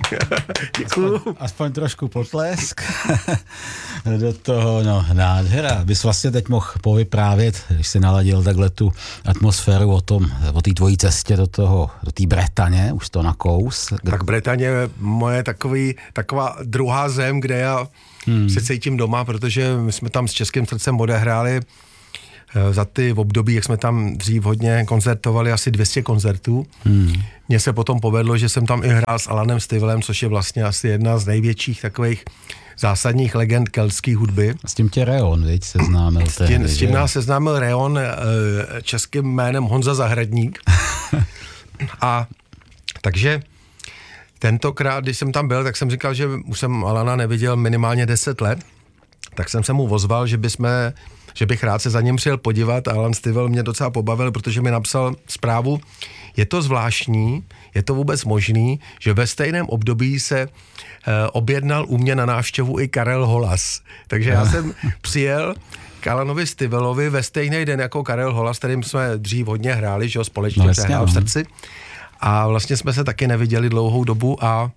Děkuju. Aspoň trošku potlesk. Do toho, no, nádhera. Bys vlastně teď mohl povyprávět, když jsi naladil takhle tu atmosféru o té tvojí cestě do té Bretaně, už to nakous. Tak Bretaně je moje taková druhá zem, kde já se cítím doma, protože my jsme tam s Českým srdcem odehráli za ty období, jak jsme tam dřív hodně koncertovali, asi 200 koncertů. Mně se potom povedlo, že jsem tam i hrál s Alanem Stivellem, což je vlastně asi jedna z největších takových zásadních legend keltské hudby. S tím tě Reon, viď, seznámil tehdy, s tím nás seznámil Reon českým jménem Honza Zahradník. A takže tentokrát, když jsem tam byl, tak jsem říkal, že už jsem Alana neviděl minimálně 10 let, tak jsem se mu ozval, že bych rád se za ním přijel podívat a Alan Stivell mě docela pobavil, protože mi napsal zprávu, je to zvláštní, je to vůbec možný, že ve stejném období se objednal u mě na návštěvu i Karel Hollas. Takže já jsem přijel k Alanovi Stivellovi ve stejný den jako Karel Hollas, kterým jsme dřív hodně hráli, že ho společně přehrál v srdci. A vlastně jsme se taky neviděli dlouhou dobu a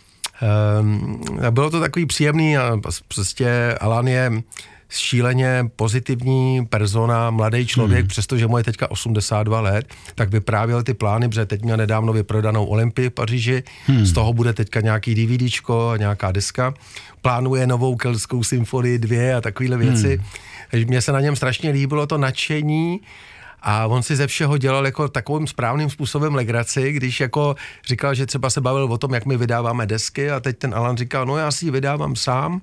bylo to takový příjemný a prostě Alan je šíleně pozitivní persona, mladý člověk, přestože mu je teďka 82 let, tak vyprávěl ty plány, protože teď měl nedávno vyprodanou Olympii v Paříži, z toho bude teďka nějaký DVDčko a nějaká deska, plánuje novou keltskou symfonii 2 a takovéhle věci. Takže mně se na něm strašně líbilo to nadšení a on si ze všeho dělal jako takovým správným způsobem legraci, když jako říkal, že třeba se bavil o tom, jak my vydáváme desky a teď ten Alan říkal, no já si ji vydávám sám.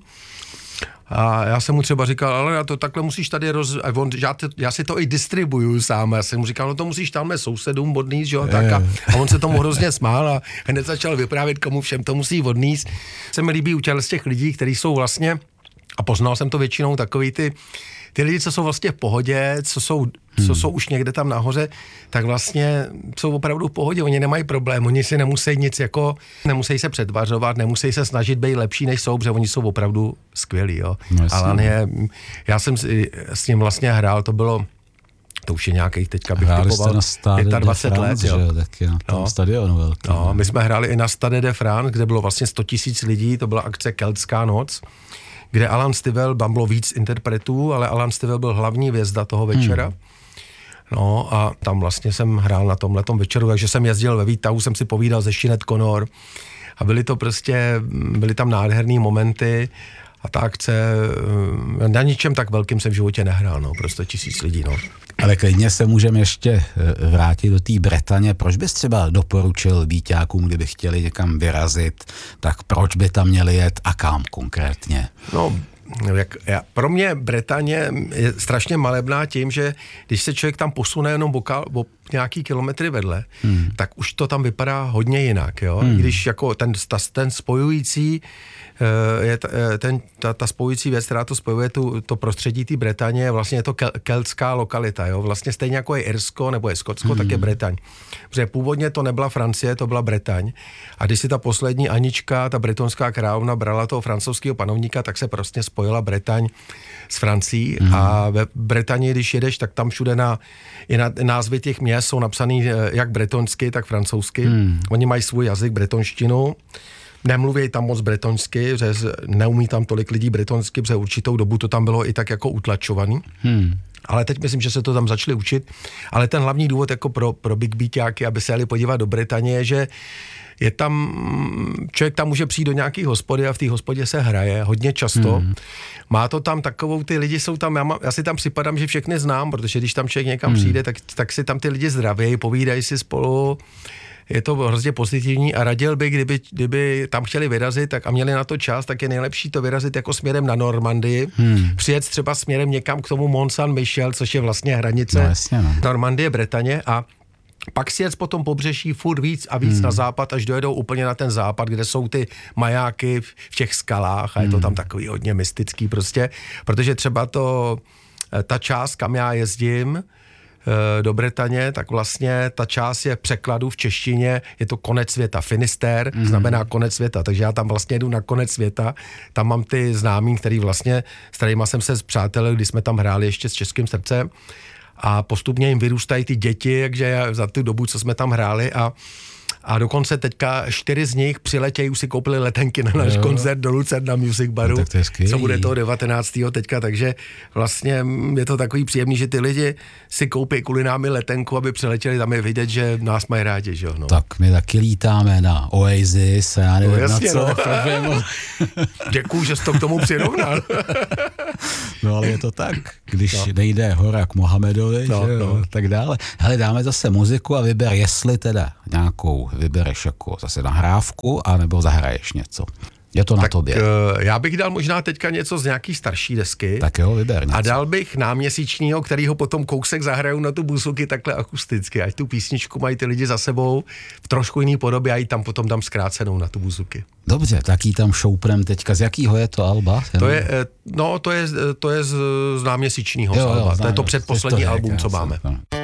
A já jsem mu třeba říkal, ale já to takhle musíš tady já si to i distribuju sám. Já jsem mu říkal, no to musíš tamhle sousedům odníst, jo, tak a on se tomu hrozně smál a hned začal vyprávět, komu všem to musí odníst. Se mi líbí u těch lidí, kteří jsou vlastně, a poznal jsem to většinou, takový ty lidi, co jsou vlastně v pohodě, co jsou už někde tam nahoře, tak vlastně jsou opravdu v pohodě, oni nemají problém, oni si nemusí se přetvařovat, nemusí se snažit být lepší, než jsou, protože oni jsou opravdu skvělí, jo. No, Alan já jsem s ním vlastně hrál, to už je nějakých, teďka bych typoval 25 let, jo. Taky na tom stadionu velký. No, my jsme hráli i na Stade de France, kde bylo vlastně 100 000 lidí, to byla akce Keltská noc, kde Alan Stivell, tam bylo víc interpretů, ale Alan Stivell byl hlavní hvězda toho večera. No a tam vlastně jsem hrál na tomhletom večeru, takže jsem jezdil ve výtahu, jsem si povídal ze Sinead O'Connor a byly tam nádherný momenty a ta akce, na ničem tak velkým jsem v životě nehrál, no, prostě 1000 lidí, no. Ale klidně se můžeme ještě vrátit do té Bretaně. Proč bys třeba doporučil víťákům, kdyby chtěli někam vyrazit, tak proč by tam měli jet a kam konkrétně? No, pro mě Bretaně je strašně malebná tím, že když se člověk tam posune jenom o nějaký kilometry vedle, tak už to tam vypadá hodně jinak, jo. Když jako ten spojující ta spojující věc, která to spojuje to prostředí té Bretaně, vlastně je to keltská lokalita, jo. Vlastně stejně jako je Irsko nebo je Skotsko, tak je Bretaň. Protože původně to nebyla Francie, to byla Bretaň. A když si ta poslední Anička, ta bretonská královna, brala toho francouzského panovníka, tak se prostě spojila Bretaň s Francií. A ve Bretani, když jedeš, tak tam všude i na názvy těch měst jsou napsaný jak bretonsky, tak francouzsky. Oni mají svůj jazyk, bretonštinu. Nemluví tam moc bretonsky, protože neumí tam tolik lidí bretonsky, protože určitou dobu to tam bylo i tak jako utlačovaný. Ale teď myslím, že se to tam začali učit. Ale ten hlavní důvod jako pro big beatáky, aby se jeli podívat do Bretaně, je, že je tam, člověk tam může přijít do nějaký hospody a v té hospodě se hraje hodně často. Má to tam takovou, ty lidi jsou tam, já si tam připadám, že všechny znám, protože když tam člověk někam přijde, tak si tam ty lidi zdravějí, povídají si spolu. Je to hrozně pozitivní a radil bych, kdyby tam chtěli vyrazit a měli na to čas, tak je nejlepší to vyrazit jako směrem na Normandii. Přijet třeba směrem někam k tomu Mont Saint-Michel, což je vlastně hranice Normandie, Bretaně a pak si jet po tom pobřeží furt víc a víc na západ, až dojedou úplně na ten západ, kde jsou ty majáky v těch skalách a je to tam takový hodně mystický prostě, protože třeba ta část, kam já jezdím, do Bretaně, tak vlastně ta část je v překladu v češtině, je to konec světa. Finister znamená konec světa, takže já tam vlastně jdu na konec světa, tam mám ty známí, s kterýma jsem se spřátelil, když jsme tam hráli ještě s Českým srdcem a postupně jim vyrůstají ty děti, takže za tu dobu, co jsme tam hráli A dokonce teďka 4 z nich přiletějí, už si koupili letenky na náš koncert do Lucerna Music Baru, co bude toho 19. teďka, takže vlastně je to takový příjemný, že ty lidi si koupí kvůli námi letenku, aby přiletěli, tam je vidět, že nás mají rádi, že jo. No. Tak my taky lítáme na Oasis, já nevím na co. No. Děkuju, že jsi to k tomu přirovnal. No ale je to tak, když nejde hora k Mohamedovi, tak dále. Hele, dáme zase muziku a vyber, jestli teda nějakou vybereš jako zase nahrávku, anebo zahraješ něco. Je to na tobě. Já bych dal možná teďka něco z nějaký starší desky. Tak jo, vyber něco. A dal bych náměsíčního, kterýho potom kousek zahrajou na tu buzuky takhle akusticky. Ať tu písničku mají ty lidi za sebou v trošku jiný podobě a ji tam potom dám zkrácenou na tu buzuky. Dobře, tak jí tam šoupnem teďka. Z jakýho je to alba? To je z náměsíčního alba. To je to předposlední album, co máme.